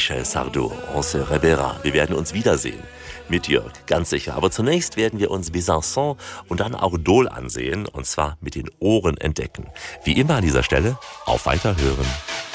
Michel Sardou, on se reverra. Wir werden uns wiedersehen mit Jörg, ganz sicher. Aber zunächst werden wir uns Besançon und dann auch Dole ansehen, und zwar mit den Ohren entdecken. Wie immer an dieser Stelle, auf Weiterhören.